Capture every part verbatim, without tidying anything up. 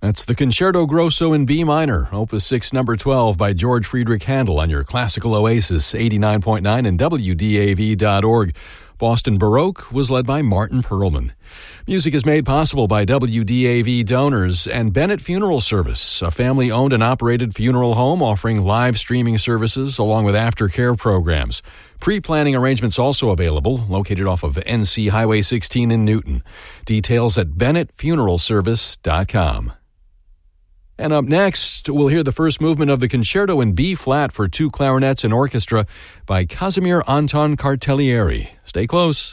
That's the Concerto Grosso in B minor, Opus six, number twelve by George Friedrich Handel on your classical oasis, eighty-nine point nine and W D A V dot org. Boston Baroque was led by Martin Perlman. Music is made possible by W D A V donors and Bennett Funeral Service, a family-owned and operated funeral home offering live streaming services along with aftercare programs. Pre-planning arrangements also available, located off of N C Highway sixteen in Newton. Details at bennett funeral service dot com. And up next, we'll hear the first movement of the Concerto in B-flat for two clarinets and orchestra by Casimir Anton Cartellieri. Stay close.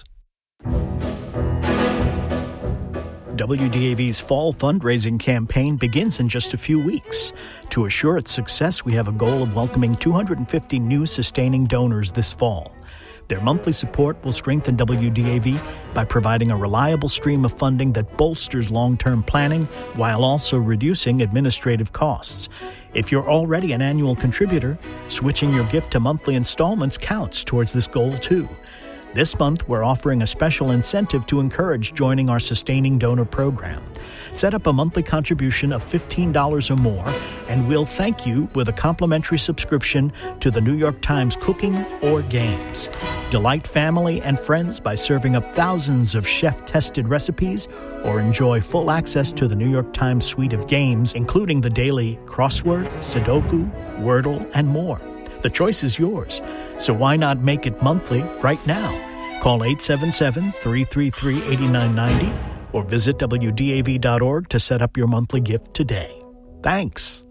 W D A V's fall fundraising campaign begins in just a few weeks. To assure its success, we have a goal of welcoming two hundred fifty new sustaining donors this fall. Their monthly support will strengthen W D A V by providing a reliable stream of funding that bolsters long-term planning while also reducing administrative costs. If you're already an annual contributor, switching your gift to monthly installments counts towards this goal too. This month, we're offering a special incentive to encourage joining our sustaining donor program. Set up a monthly contribution of fifteen dollars or more, and we'll thank you with a complimentary subscription to the New York Times Cooking or Games. Delight family and friends by serving up thousands of chef-tested recipes, or enjoy full access to the New York Times suite of games, including the daily crossword, Sudoku, Wordle, and more. The choice is yours, so why not make it monthly right now? Call eight seven seven, three three three, eight nine nine zero or visit W D A V dot org to set up your monthly gift today. Thanks.